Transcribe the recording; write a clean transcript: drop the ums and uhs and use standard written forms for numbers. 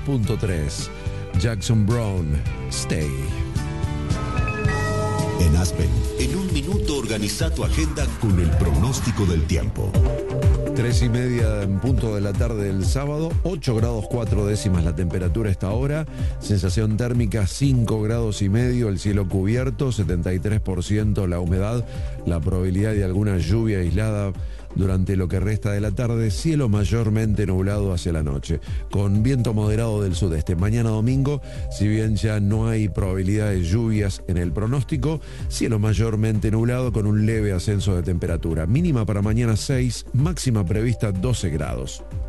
102.3. Jackson Brown, Stay. En Aspen, en un minuto organiza tu agenda con el pronóstico del tiempo. 3:30 en punto de la tarde del sábado, 8 grados 4 décimas la temperatura a esta hora, sensación térmica 5 grados y medio, el cielo cubierto, 73% la humedad, la probabilidad de alguna lluvia aislada durante lo que resta de la tarde, cielo mayormente nublado hacia la noche, con viento moderado del sudeste. Mañana domingo, si bien ya no hay probabilidad de lluvias en el pronóstico, cielo mayormente nublado con un leve ascenso de temperatura. Mínima para mañana 6, máxima prevista 12 grados.